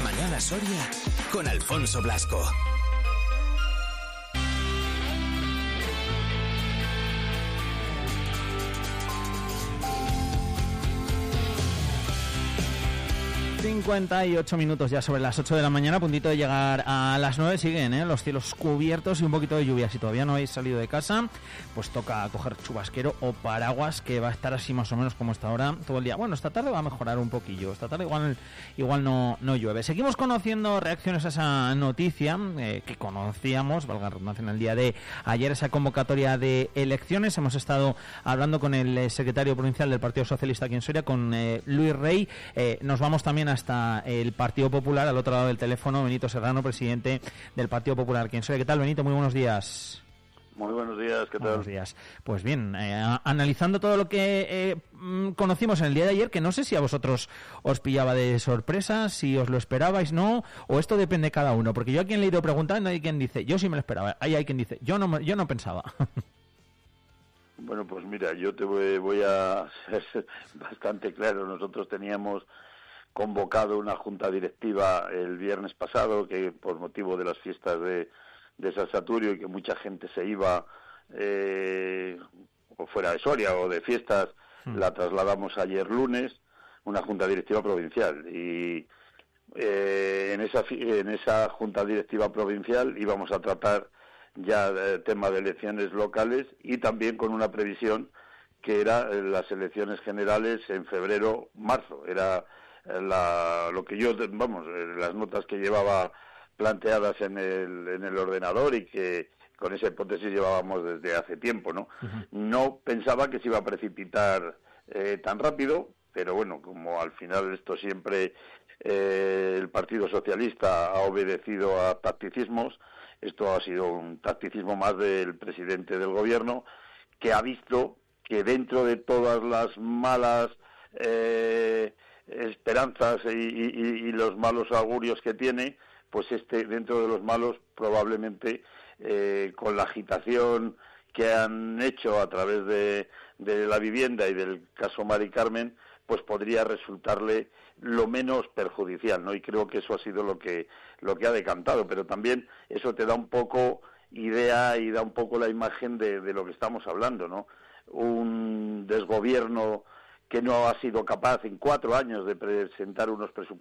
mañana Soria con Alfonso Blasco. ...58 ya sobre las 8 de la mañana, a puntito de llegar a las 9, siguen los cielos cubiertos y un poquito de lluvia. Si todavía no habéis salido de casa, pues toca coger chubasquero o paraguas, que va a estar así más o menos como esta hora todo el día. Bueno, esta tarde va a mejorar un poquillo, esta tarde igual no llueve. Seguimos conociendo reacciones a esa noticia que conocíamos, valga la redundancia, en el día de ayer, esa convocatoria de elecciones. Hemos estado hablando con el secretario provincial del Partido Socialista aquí en Soria, con Luis Rey. Nos vamos también hasta el Partido Popular, al otro lado del teléfono, Benito Serrano, presidente del Partido Popular aquí en Soria. ¿Qué tal, Benito? Muy buenos días. Muy buenos días, ¿qué tal? Buenos días. Pues bien, analizando todo lo que conocimos en el día de ayer, que no sé si a vosotros os pillaba de sorpresa, si os lo esperabais, no, o esto depende de cada uno, porque yo a quien le he ido preguntando hay quien dice, yo sí me lo esperaba, hay quien dice, yo no pensaba. Bueno, pues mira, yo te voy a ser bastante claro. Nosotros teníamos convocado una junta directiva el viernes pasado, que por motivo de las fiestas de San Saturio y que mucha gente se iba o fuera de Soria o de fiestas, la trasladamos ayer lunes, una junta directiva provincial, y en esa junta directiva provincial íbamos a tratar ya tema de elecciones locales y también con una previsión que era las elecciones generales en febrero-marzo. Era lo que yo, las notas que llevaba planteadas en el ordenador y que con esa hipótesis llevábamos desde hace tiempo, ¿no? Uh-huh. No pensaba que se iba a precipitar tan rápido, pero bueno, como al final esto siempre el Partido Socialista ha obedecido a tacticismos, esto ha sido un tacticismo más del presidente del gobierno, que ha visto que dentro de todas las malas esperanzas y los malos augurios que tiene, pues dentro de los malos probablemente con la agitación que han hecho a través de la vivienda y del caso Mari Carmen, pues podría resultarle lo menos perjudicial, ¿no? Y creo que eso ha sido lo que ha decantado, pero también eso te da un poco idea y da un poco la imagen de lo que estamos hablando, ¿no? Un desgobierno que no ha sido capaz en 4 años de presentar unos presupuestos